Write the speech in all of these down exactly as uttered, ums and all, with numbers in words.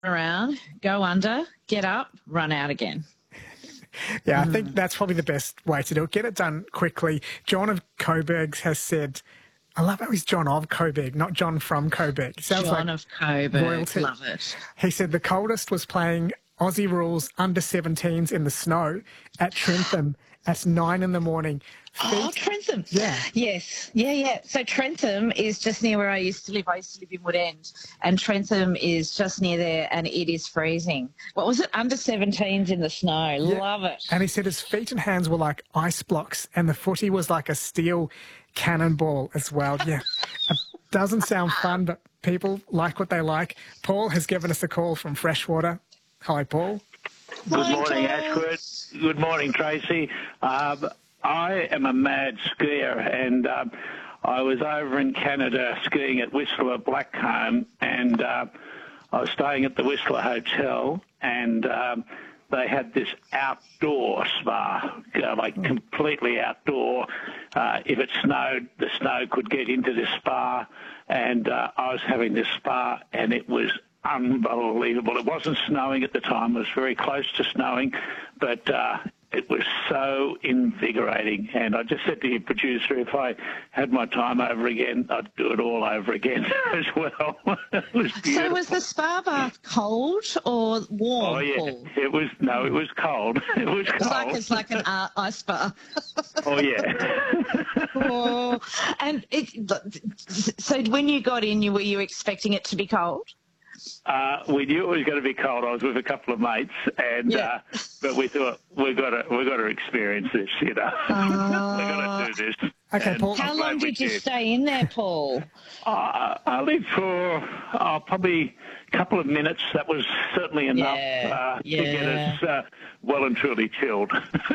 around, go under, get up, run out again. Yeah, I Mm. think that's probably the best way to do it. Get it done quickly. John of Coburg has said, I love how he's John of Coburg, not John from Coburg. It sounds John like of Coburg, royalty. love it. He said the coldest was playing Aussie rules under seventeens in the snow at Trentham at nine in the morning. Oh, Feet- Trentham. Yeah. Yes. Yeah, yeah. So Trentham is just near where I used to live. I used to live in Woodend, and Trentham is just near there, and it is freezing. What was it? Under seventeens in the snow. Yeah. Love it. And he said his feet and hands were like ice blocks and the footy was like a steel cannonball as well. Yeah. It doesn't sound fun, but people like what they like. Paul has given us a call from Freshwater. Hi, Paul. Good Morning, morning, Paul. Ashford. Good morning, Tracy. Um, I am a mad skier, and um, I was over in Canada skiing at Whistler Blackcomb, and uh, I was staying at the Whistler Hotel, and um, they had this outdoor spa, uh, like completely outdoor. Uh, if it snowed, the snow could get into this spa, and uh, I was having this spa, and it was unbelievable. It wasn't snowing at the time. It was very close to snowing, but uh, it was so invigorating. And I just said to your producer, if I had my time over again, I'd do it all over again as well. It was beautiful. So was the spa bath cold or warm, Oh, yeah. Paul? It was, no, it was cold. It was It's like cold. it's like an uh, ice spa. Oh, yeah. Oh, and it, so when you got in, you were you expecting it to be cold? Uh, we knew it was going to be cold. I was with a couple of mates, and Yeah. uh, but we thought we've got to we've got to experience this, you know. Uh, we've got to do this. Okay, And Paul. How I'm glad long we did you stay in there, Paul? Uh, I lived for uh, probably a couple of minutes. That was certainly enough Yeah, uh, to yeah. get us uh, well and truly chilled.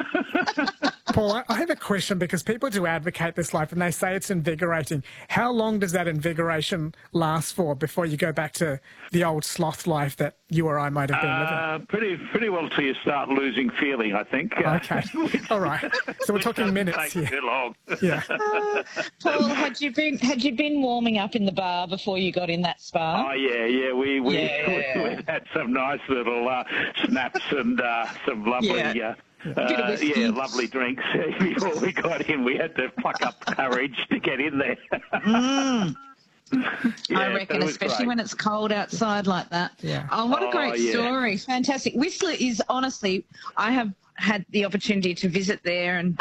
Paul, I- I have a question because people do advocate this life and they say it's invigorating. How long does that invigoration last for before you go back to the old sloth life that you or I might have been Uh, pretty pretty well till you start losing feeling, I think. living? Okay. All right. So we're talking minutes Take here. too long. Yeah. Uh, Paul, had you been had you been warming up in the bar before you got in that spa? Oh yeah, yeah. We we, Yeah. we had some nice little uh, snaps and uh, some lovely. Yeah. Uh, Bit of Uh, whiskey. yeah, lovely drinks. Before we got in, we had to pluck up courage to get in there. Mm. Yeah, I reckon, it was especially great. when it's cold outside like that. Yeah. Oh, what a Oh, great yeah. story. Fantastic. Whistler is honestly, I have had the opportunity to visit there, and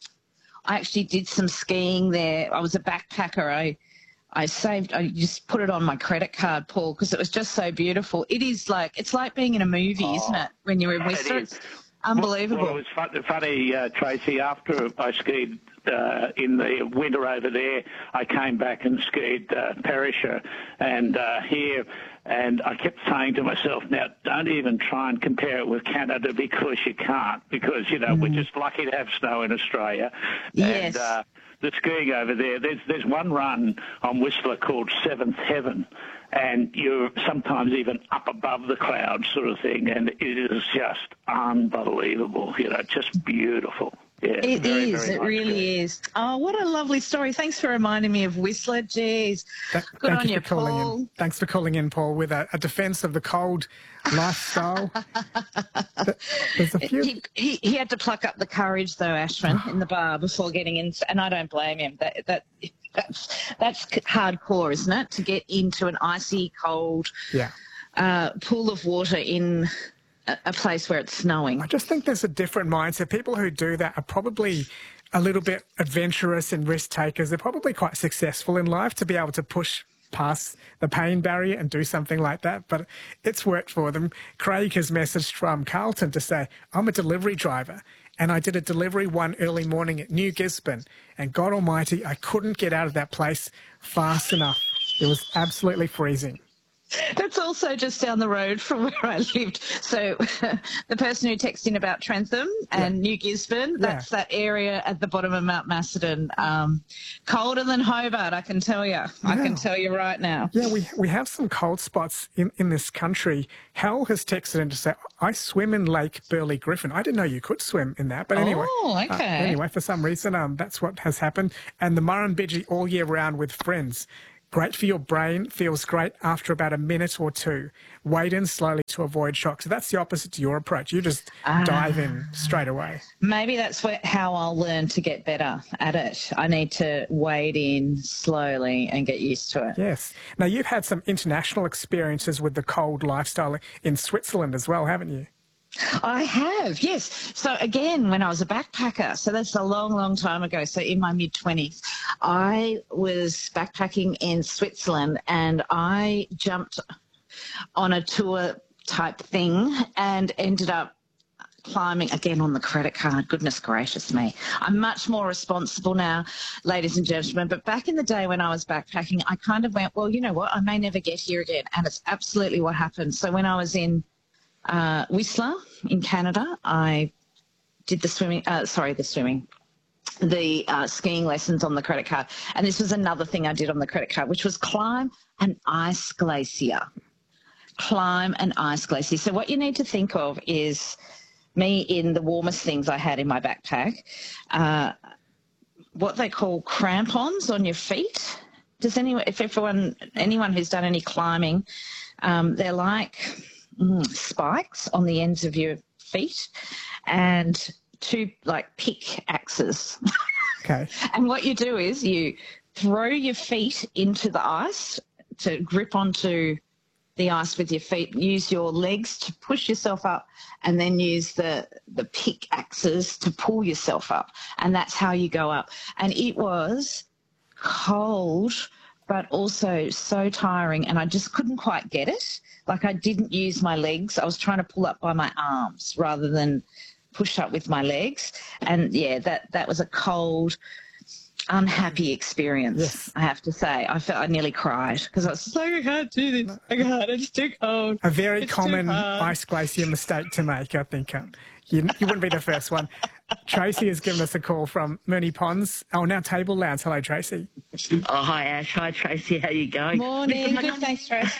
I actually did some skiing there. I was a backpacker. I I saved, I just put it on my credit card, Paul, because it was just so beautiful. It is like, it's like being in a movie, isn't it, when you're in It Whistler? is. It's unbelievable. Well, it was fun, funny, uh, Tracy, after I skied uh, in the winter over there, I came back and skied uh, Perisher and uh, here, and I kept saying to myself, now, don't even try and compare it with Canada because you can't, because, you know, we're just lucky to have snow in Australia. Yes. And, uh, the skiing over there, there's there's one run on Whistler called Seventh Heaven, and you're sometimes even up above the clouds sort of thing, and it is just unbelievable, you know, just beautiful. Yeah, It very, is. very It nice really skiing. is. Oh, what a lovely story. Thanks for reminding me of Whistler. Jeez. Th- Good Thank on you you, for calling Paul. in. Thanks for calling in, Paul, with a, a defence of the cold lifestyle. There's a few. He, he he had to pluck up the courage though, Ashman, in the bar before getting in, and I don't blame him. That that that's that's hardcore, isn't it? To get into an icy cold Yeah. uh, pool of water in a, a place where it's snowing. I just think there's a different mindset. People who do that are probably a little bit adventurous and risk takers. They're probably quite successful in life to be able to push past the pain barrier and do something like that. But it's worked for them. Craig has messaged from Carlton to say, I'm a delivery driver and I did a delivery one early morning at New Gisborne, and God almighty, I couldn't get out of that place fast enough. It was absolutely freezing. That's also just down the road from where I lived. So the person who texted in about Trentham and New Gisborne, that's that area at the bottom of Mount Macedon. Um, colder than Hobart, I can tell you. I can Yeah. tell you right now. Yeah, we we have some cold spots in, in this country. Hal has texted in to say, I swim in Lake Burley Griffin. I didn't know you could swim in that. But anyway, Oh, uh, okay. anyway, for some reason, um, that's what has happened. And the Murrumbidgee all year round with friends. great for your brain, feels great after about a minute or two. Wade in slowly to avoid shock. So that's the opposite to your approach. You just Ah. dive in straight away. Maybe that's where, how I'll learn to get better at it. I need to wade in slowly and get used to it. Yes. Now, you've had some international experiences with the cold lifestyle in Switzerland as well, haven't you? I have, yes. So again, when I was a backpacker, so that's a long, long time ago, so in my mid-twenties, I was backpacking in Switzerland and I jumped on a tour type thing and ended up climbing again on the credit card. Goodness gracious me. I'm much more responsible now, ladies and gentlemen. But back in the day when I was backpacking, I kind of went, well, you know what, I may never get here again. And it's absolutely what happened. So when I was in uh, Whistler in Canada, I did the swimming, uh, sorry, the swimming, the uh, skiing lessons on the credit card. And this was another thing I did on the credit card, which was climb an ice glacier. Climb an ice glacier. So what you need to think of is me in the warmest things I had in my backpack, uh, what they call crampons on your feet. Does anyone, if everyone, anyone who's done any climbing, um, they're like mm, spikes on the ends of your feet and two like pickaxes. Okay. And what you do is you throw your feet into the ice to grip onto the ice with your feet, use your legs to push yourself up, and then use the, the pickaxes to pull yourself up. And that's how you go up. And it was cold, but also so tiring, and I just couldn't quite get it. Like I didn't use my legs. I was trying to pull up by my arms rather than push up with my legs. And, yeah, that, that was a cold, unhappy experience, yes. I have to say. I felt I nearly cried because I was like, I can't do this. I can't. It's too cold. A very it's common ice glacier mistake to make, I think. Um, you, you wouldn't be the first one. Tracy has given us a call from Moonee Ponds. Oh, now Table Lounge. Hello, Tracy. Oh, hi, Ash. Hi, Tracy. How you going? Morning. Good, thanks, Tracy.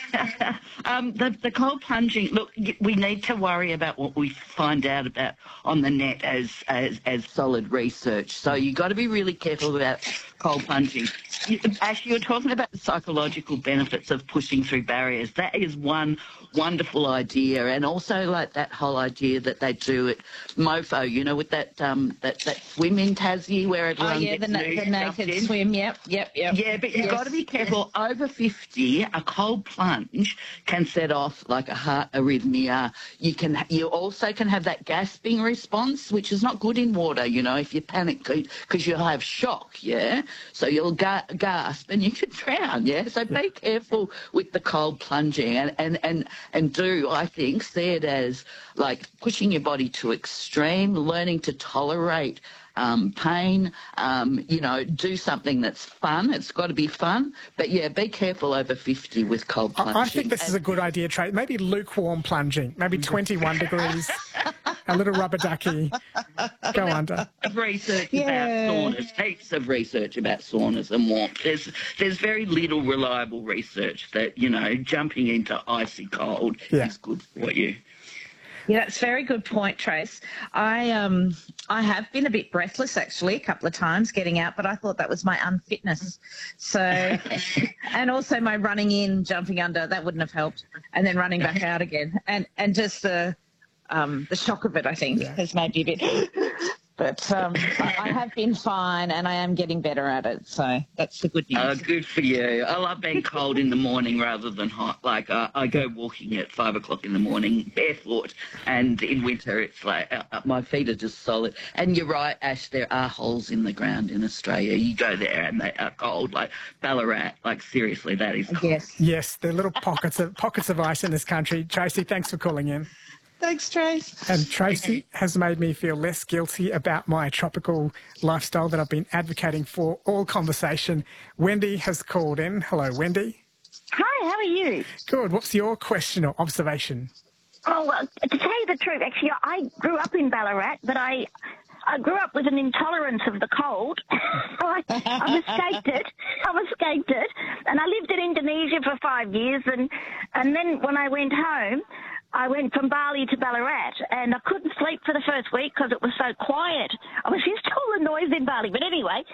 um, the, the cold plunging, look, we need to worry about what we find out about on the net as, as, as solid research. So you've got to be really careful about cold plunging. You, Ash, you're talking about the psychological benefits of pushing through barriers. That is one wonderful idea, and also like that whole idea that they do at MoFo, you know, with that um that, that swim in Tassie where everyone Oh, yeah, gets the, na- the naked in. swim, yep, yep, yep. Yeah, but you've yes. got to be careful. Over fifty, a cold plunge can set off like a heart arrhythmia. You can, you also can have that gasping response, which is not good in water, you know, if you panic, because you'll have shock, yeah? So you'll ga- gasp and you could drown, yeah? So be careful with the cold plunging and, and, and, and do, I think, see it as like pushing your body to extreme, learning to tolerate Um, pain, um, you know, do something that's fun. It's got to be fun. But, yeah, be careful over fifty with cold plunging. I, I think this and, is a good idea, Trey. Maybe lukewarm plunging, maybe twenty-one degrees, a little rubber ducky, go under. Research yeah. about saunas, heaps of research about saunas and warmth. There's, there's very little reliable research that, you know, jumping into icy cold yeah. is good for you. Yeah, that's a very good point, Trace. I um I have been a bit breathless actually a couple of times getting out, but I thought that was my unfitness. So, and also my running in, jumping under, that wouldn't have helped, and then running back out again, and and just the um the shock of it, I think, yeah. has made me a bit. But um, I, I have been fine, and I am getting better at it. So that's the good news. Oh, good for you. I love being cold in the morning rather than hot. Like uh, I go walking at five o'clock in the morning barefoot, and in winter it's like uh, my feet are just solid. And you're right, Ash. There are holes in the ground in Australia. You go there and they are cold, like Ballarat. Like seriously, that is cold. Yes. Yes, there are little pockets of pockets of ice in this country. Tracy, thanks for calling in. Thanks, Trace. And Tracy has made me feel less guilty about my tropical lifestyle that I've been advocating for all conversation. Wendy has called in. Hello, Wendy. Hi, how are you? Good. What's your question or observation? Oh, well, to tell you the truth, actually, I grew up in Ballarat, but I I grew up with an intolerance of the cold. I, I've escaped it. I've escaped it. And I lived in Indonesia for five years, and, and then when I went home, I went from Bali to Ballarat, and I couldn't sleep for the first week because it was so quiet. I was used to all the noise in Bali. But anyway,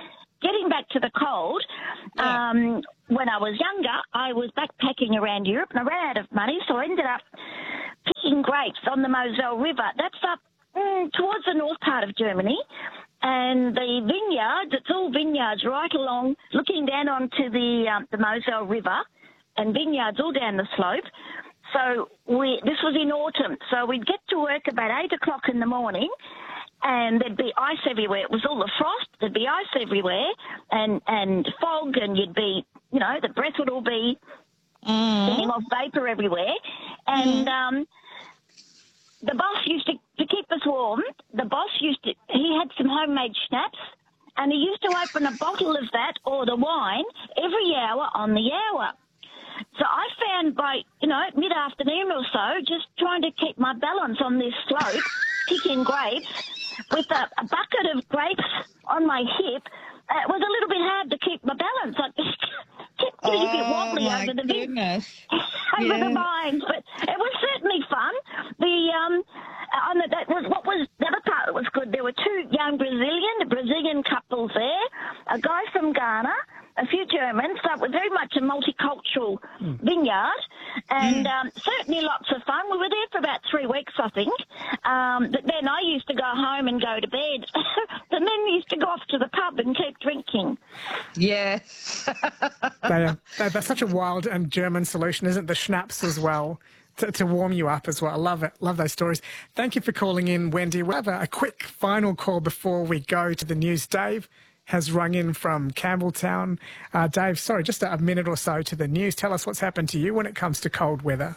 getting back to the cold, Yeah. um, when I was younger, I was backpacking around Europe and I ran out of money, so I ended up picking grapes on the Moselle River. That's up mm, towards the north part of Germany. And the vineyards, it's all vineyards right along, looking down onto the um, the Moselle River, and vineyards all down the slope. So we this was in autumn, so we'd get to work about eight o'clock in the morning, and there'd be ice everywhere. It was all the frost, there'd be ice everywhere, and, and fog, and you'd be, you know, the breath would all be getting off vapour everywhere. And um, the boss used to, to keep us warm, the boss used to, he had some homemade schnapps, and he used to open a bottle of that or the wine every hour on the hour. So I found by, you know, mid-afternoon or so, just trying to keep my balance on this slope, picking grapes, with a, a bucket of grapes on my hip, uh, it was a little bit hard to keep my balance. I just kept getting a bit wobbly my over the vin- goodness. over Yeah. the vines, but it was certainly fun. The um, on the, that was what was the other part that was good. There were two young Brazilian, Brazilian couples there, a guy from Ghana, a few Germans. So it was very much a multicultural vineyard, and um, certainly lots of fun. We were there for about three weeks, I think. Um, but then I used to go home and go to bed. The men used to go off to the pub and keep drinking. Yeah. They, uh, they're, they're such a wild and German solution, isn't it? The schnapps as well, to, to warm you up as well. I love it. Love those stories. Thank you for calling in, Wendy. We'll have a, a quick final call before we go to the news. Dave has rung in from Campbelltown. Uh, Dave, sorry, just a, a minute or so to the news. Tell us what's happened to you when it comes to cold weather.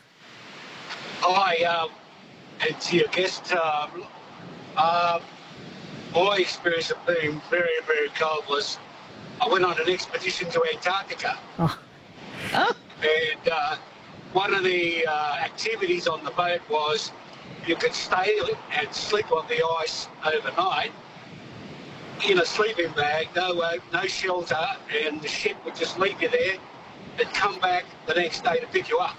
Hi, um, and to your guest, um, uh, my experience of being very, very cold was I went on an expedition to Antarctica. Oh, Oh, And uh, one of the uh, activities on the boat was you could stay and sleep on the ice overnight in a sleeping bag, no uh, no shelter, and the ship would just leave you there and come back the next day to pick you up.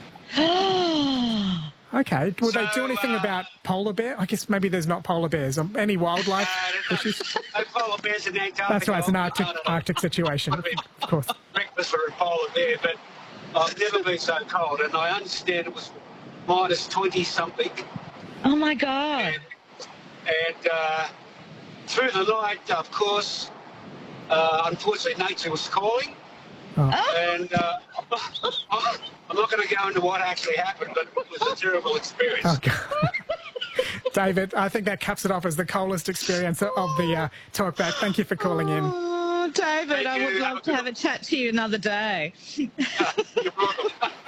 okay. Will they do So, anything uh, about polar bear? I guess maybe there's not polar bears or any wildlife Uh, issues. no polar bears in Antarctica. That's right, it's an Arctic, I don't know. Arctic situation, Might have been of course. breakfast for a polar bear, but I've never been so cold, and I understand it was minus twenty something, oh my God. and, and uh, through the night, of course, uh, unfortunately, nature was calling, Oh. and uh, I'm not going to go into what actually happened, but it was a terrible experience. Oh, God. David, I think that caps it off as the coldest experience of the uh, talk back. Thank you for calling in. Oh, David, Thank I you. would Have love a to good have a chat to you another day. You're welcome.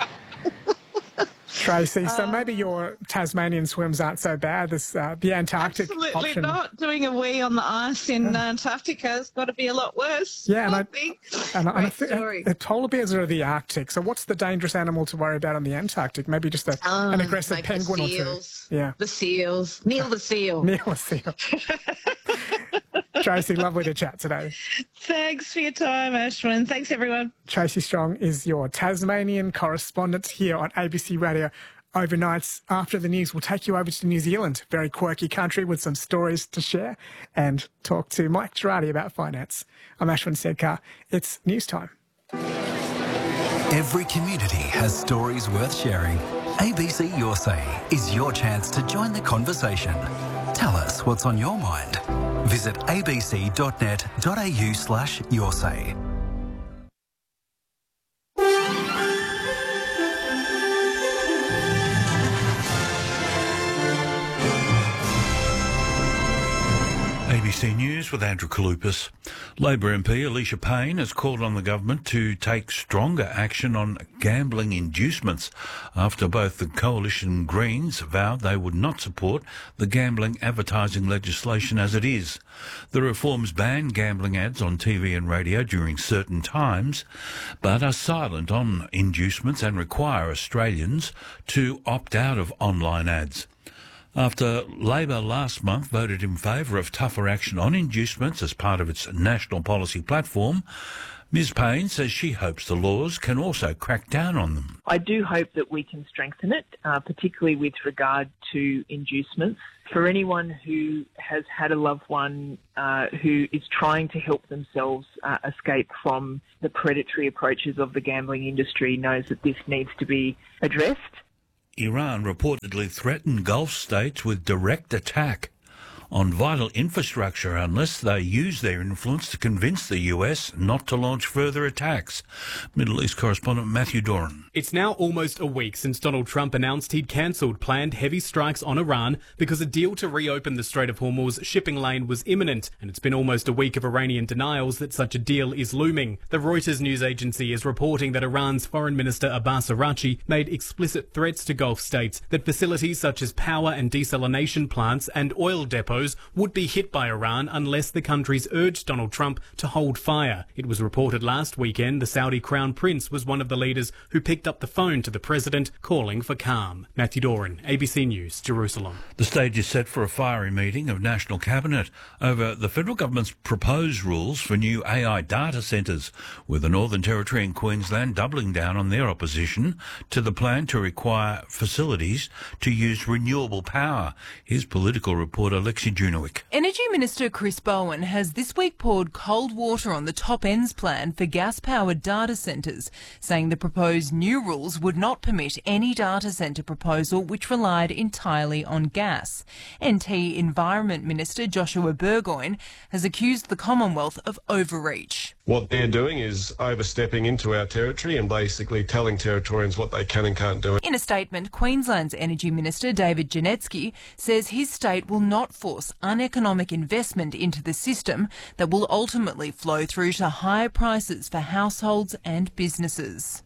Tracy, so maybe your Tasmanian swims aren't so bad. This, uh, the Antarctic Absolutely option. not. Doing a wee on the ice in Antarctica has got to be a lot worse. Yeah, and I- I think. And, I- and I Great think story. the polar bears are the Arctic. So what's the dangerous animal to worry about on the Antarctic? Maybe just a, an Um, aggressive like penguin the or two. seals. Yeah. The seals. Neil the seal. Neil a seal. Tracy, lovely to chat today. Thanks for your time, Ashwin. Thanks, everyone. Tracy Strong is your Tasmanian correspondent here on A B C Radio. Overnights after the news, we'll take you over to New Zealand, very quirky country with some stories to share, and talk to Mike Girardi about finance. I'm Ashwin Sedkar. It's news time. Every community has stories worth sharing. A B C Your Say is your chance to join the conversation. Tell us what's on your mind. Visit abc.net.au slash your say. A B C News with Andrew Kalupas. Labor M P Alicia Payne has called on the government to take stronger action on gambling inducements after both the Coalition Greens vowed they would not support the gambling advertising legislation as it is. The reforms ban gambling ads on T V and radio during certain times, but are silent on inducements and require Australians to opt out of online ads. After Labor last month voted in favour of tougher action on inducements as part of its national policy platform, Ms Payne says she hopes the laws can also crack down on them. I do hope that we can strengthen it, uh, particularly with regard to inducements. For anyone who has had a loved one uh, who is trying to help themselves uh, escape from the predatory approaches of the gambling industry knows that this needs to be addressed. Iran reportedly threatened Gulf states with direct attack on vital infrastructure unless they use their influence to convince the U S not to launch further attacks. Middle East correspondent Matthew Doran. It's now almost a week since Donald Trump announced he'd cancelled planned heavy strikes on Iran because a deal to reopen the Strait of Hormuz shipping lane was imminent, and it's been almost a week of Iranian denials that such a deal is looming. The Reuters news agency is reporting that Iran's Foreign Minister Abbas Araghchi made explicit threats to Gulf states that facilities such as power and desalination plants and oil depots would be hit by Iran unless the countries urged Donald Trump to hold fire. It was reported last weekend the Saudi Crown Prince was one of the leaders who picked up the phone to the president calling for calm. Matthew Doran, A B C News, Jerusalem. The stage is set for a fiery meeting of National Cabinet over the federal government's proposed rules for new A I data centres, with the Northern Territory and Queensland doubling down on their opposition to the plan to require facilities to use renewable power. Here's political reporter Lexi Junowick. Energy Minister Chris Bowen has this week poured cold water on the top ends plan for gas-powered data centres, saying the proposed new rules would not permit any data centre proposal which relied entirely on gas. N T Environment Minister Joshua Burgoyne has accused the Commonwealth of overreach. What they're doing is overstepping into our territory and basically telling Territorians what they can and can't do. In a statement, Queensland's Energy Minister David Janetsky says his state will not force uneconomic investment into the system that will ultimately flow through to higher prices for households and businesses.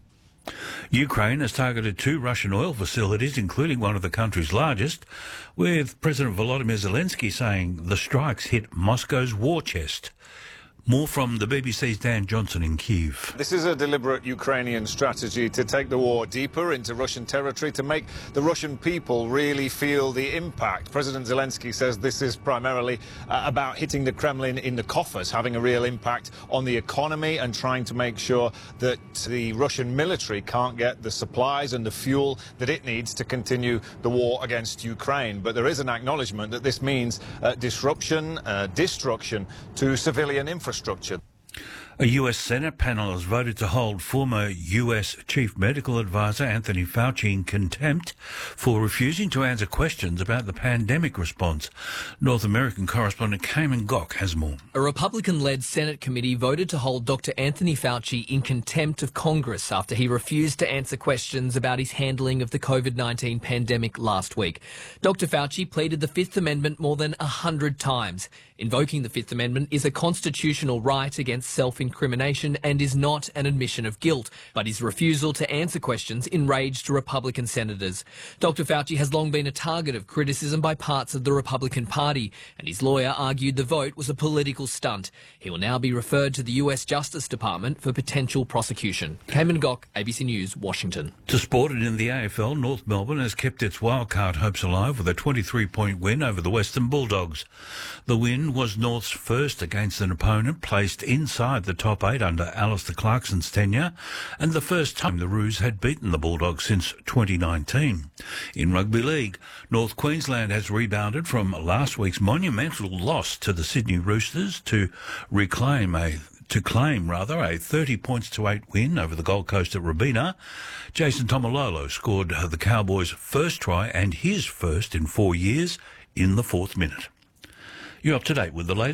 Ukraine has targeted two Russian oil facilities, including one of the country's largest, with President Volodymyr Zelensky saying the strikes hit Moscow's war chest. More from the B B C's Dan Johnson in Kyiv. This is a deliberate Ukrainian strategy to take the war deeper into Russian territory, to make the Russian people really feel the impact. President Zelensky says this is primarily uh, about hitting the Kremlin in the coffers, having a real impact on the economy and trying to make sure that the Russian military can't get the supplies and the fuel that it needs to continue the war against Ukraine. But there is an acknowledgement that this means uh, disruption, uh, destruction to civilian infrastructure. Structure. A U S Senate panel has voted to hold former U S Chief Medical Advisor Anthony Fauci in contempt for refusing to answer questions about the pandemic response. North American correspondent Cayman Gok has more. A Republican-led Senate committee voted to hold Doctor Anthony Fauci in contempt of Congress after he refused to answer questions about his handling of the COVID nineteen pandemic last week. Doctor Fauci pleaded the Fifth Amendment more than a hundred times. Invoking the Fifth Amendment is a constitutional right against self-incrimination and is not an admission of guilt, but his refusal to answer questions enraged Republican senators. Doctor Fauci has long been a target of criticism by parts of the Republican Party, and his lawyer argued the vote was a political stunt. He will now be referred to the U S Justice Department for potential prosecution. Cayman Gok, A B C News, Washington. To sport it in the A F L, North Melbourne has kept its wildcard hopes alive with a twenty-three point win over the Western Bulldogs. The win was North's first against an opponent placed inside the top eight under Alistair Clarkson's tenure, and the first time the Roos had beaten the Bulldogs since twenty nineteen. In Rugby League, North Queensland has rebounded from last week's monumental loss to the Sydney Roosters to reclaim a to claim rather a thirty points to eight win over the Gold Coast at Robina. Jason Tomalolo scored the Cowboys' first try and his first in four years in the fourth minute. You're up to date with the latest.